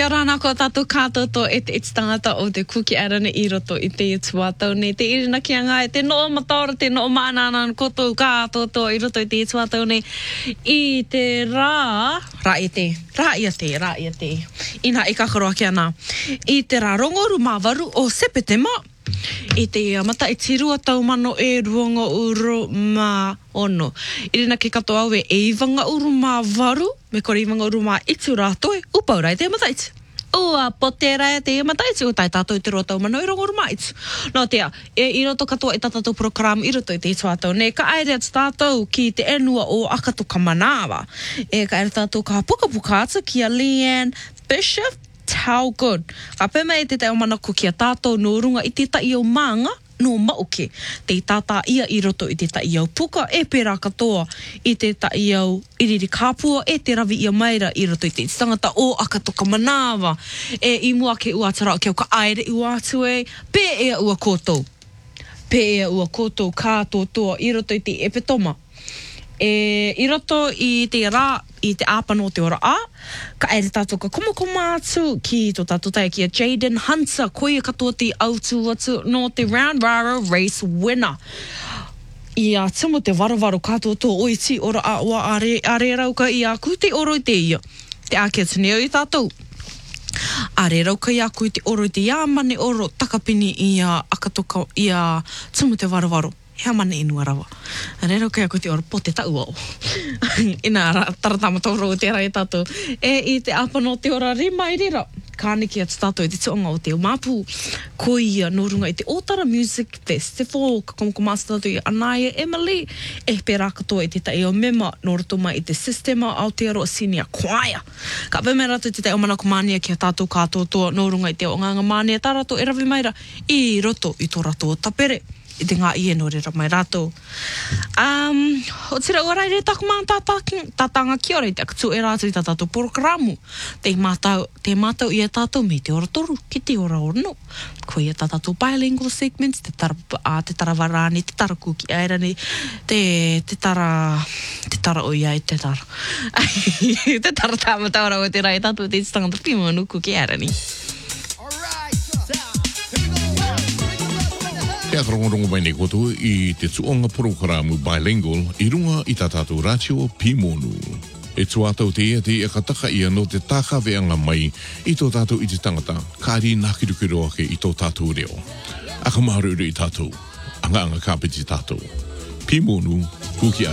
Kia ora nā kua tātou kātoto e te tangata o te kuki arana I roto I te tuatau nei. Te irina ki anga e te noo mataora, te noo maanana kotou kātoto I roto I te tuatau nei. I te rā ia te. Ina I kakaroa ki ana. I te rā rongoru māwaru o Sepetema. I te mata I te rua taumano e ruanga uru mā ono. I rina ke katoa au e iwanga uru mā waru, me kore iwanga uru mā itu rātoi, upaurai te mataiti. Ua potera e te mataiti, o tai tātou I te rua taumano e rongo uru mā itu. Nō tea, I roto katoa I tātou program I roto I te tuatau. Ne ka aere atu tātou ki te enua o Akatoka Manawa. E ka aere tātou ka puka atu ki a Leanne Bishop. How good. Ka pēmea e te teo manako ki a tātou no runga I te tai au maanga no mauke. Te tātā ia I roto I te tai au puka e pērā katoa I te tai au iriri kāpua e te rawi ia maira I roto I te tangata o Akatoka Manawa. E I mua ke uatara ke o ka aere I wātu e pē ea ua kōtou. Pē ea ua kōtou kātotoa I roto I te epetoma. I roto I te rā, I te āpano te ora a, ka aere tātou ka komokoma atu ki tō tātou tai ki a Jaden Hunter, koia katoa te autu atu no te Round Rara Race winner. I a timo te warawaro katoa tō oiti ora a ua are rauka I a ku te oro I te ia. Te ake atuneo I tātou. Are rauka I a ku te oro I te ia mane oro takapini I a Akatoka I a timo te warawaro. Hea mana inua rawa. Rero kaya ko te ora po te tau au. Ina taratama toro o te rai tātou. I te apano te ora rima I rira. Kāneki atu tātou I te tuonga o te Māpu. Ko ia no runga I te Otara Music Festival. Ka komokoma asa tātou I Anaya Emily. E pērā katoa I te tai o mema. No roto mai I te Sistema Aotearoa Senior Choir. Ka pēmea ratu te tai o manako mānia ki a tātou kātotoa. No runga I te o nganga mānia tā rato e rawi maira. I roto I tō rato o tapere. I te ngā ie no rera mai rātou. O tira orai re taku mā tātanga ki ora I te akatu e rātou I tātou programu. Te mātau I a tātou me te ora toru ki te ora orno. Ko I a tātou bilingual segments, te tarawarani, te taraku ki airani, te tara o iai, te tara. Te tara tāmataura o te rai tātou te tangata pima nuku ki airani. Te akarongorongo mai nei koto I te tuonga programu bilingual I runga I tā tātou ratio Pimonu. E tuatau te ia te kataka ia no te tākaweanga mai I tō tātou I te tangata, kāri nākirukiroa ke I tō tātou reo. Aka maharuru I tātou, anga kāpiti tātou. Pimonu, kuki